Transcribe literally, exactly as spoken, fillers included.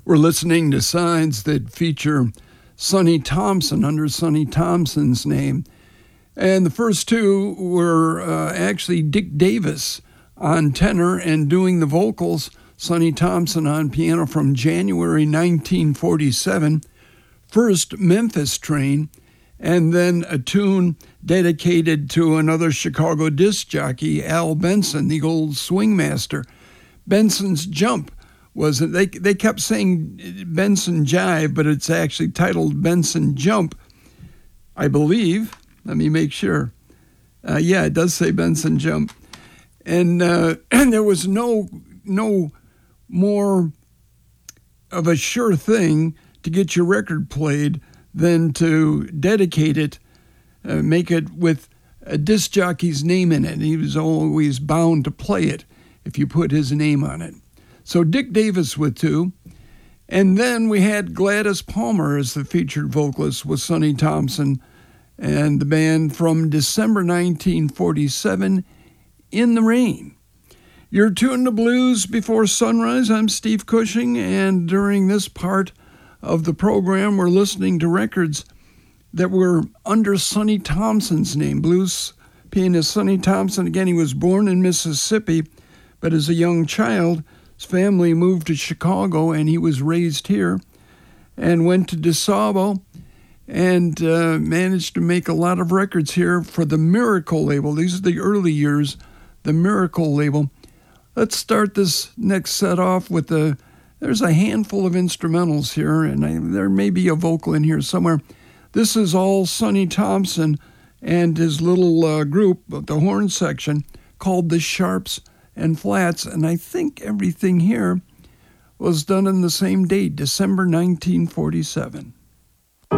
We're listening to sides that feature Sonny Thompson under Sonny Thompson's name. And the first two were uh, actually Dick Davis on tenor and doing the vocals, Sonny Thompson on piano from January nineteen forty-seven, first Memphis Train, and then a tune dedicated to another Chicago disc jockey, Al Benson, the old swing master. Benson's Jump was, they they kept saying Benson Jive, but it's actually titled Benson Jump, I believe. Let me make sure. Uh, yeah, it does say Benson Jump. And uh, and there was no no more of a sure thing to get your record played than to dedicate it, uh, make it with a disc jockey's name in it. He was always bound to play it if you put his name on it. So Dick Davis with two. And then we had Gladys Palmer as the featured vocalist with Sonny Thompson and the band from December nineteen forty-seven, In the Rain. You're tuned to Blues Before Sunrise. I'm Steve Cushing, and during this part of the program, we're listening to records that were under Sonny Thompson's name. Blues pianist Sonny Thompson, again, he was born in Mississippi, but as a young child, his family moved to Chicago, and he was raised here and went to DeSavo and uh, managed to make a lot of records here for the Miracle label. These are the early years, the Miracle label. Let's start this next set off with the, there's a handful of instrumentals here, and I, there may be a vocal in here somewhere. This is all Sonny Thompson and his little uh, group, the horn section, called the Sharps and Flats, and I think everything here was done on the same date, December nineteen forty-seven.